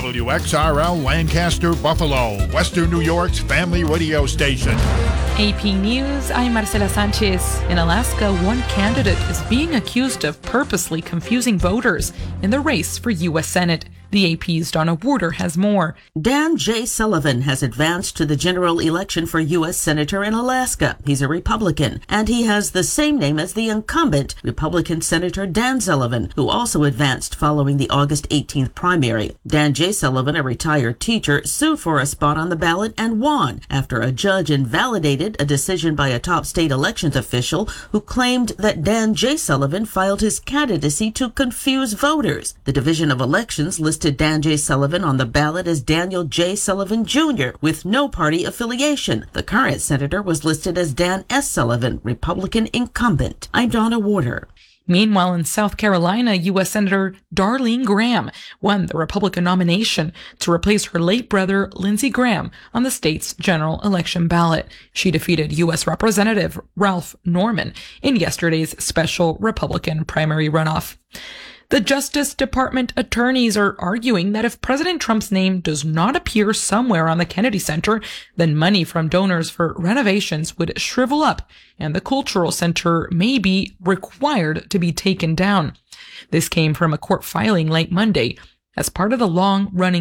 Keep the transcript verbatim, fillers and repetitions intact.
W X R L Lancaster, Buffalo, Western New York's family radio station. A P News, I'm Marcela Sanchez. In Alaska, one candidate is being accused of purposely confusing voters in the race for U S Senate. The A P's Donna Warder has more. Dan J. Sullivan has advanced to the general election for U S Senator in Alaska. He's a Republican, and he has the same name as the incumbent, Republican Senator Dan Sullivan, who also advanced following the August eighteenth primary. Dan J. Sullivan, a retired teacher, sued for a spot on the ballot and won after a judge invalidated a decision by a top state elections official who claimed that Dan J. Sullivan filed his candidacy to confuse voters. The Division of Elections listed Dan J. Sullivan on the ballot as Daniel J. Sullivan Junior with no party affiliation. The current senator was listed as Dan S. Sullivan, Republican incumbent. I'm Donna Warder. Meanwhile, in South Carolina, U S Senator Darlene Graham won the Republican nomination to replace her late brother, Lindsey Graham, on the state's general election ballot. She defeated U S Representative Ralph Norman in yesterday's special Republican primary runoff. The Justice Department attorneys are arguing that if President Trump's name does not appear somewhere on the Kennedy Center, then money from donors for renovations would shrivel up and the Cultural Center may be required to be taken down. This came from a court filing late Monday as part of the long-running